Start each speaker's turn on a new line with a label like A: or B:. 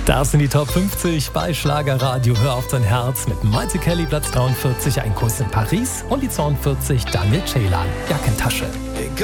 A: Das sind die Top 50 bei Schlagerradio. Hör auf dein Herz mit Maite Kelly, Platz 43, Ein Kuss in Paris und die 42, Daniel Ceylan, Jackentasche.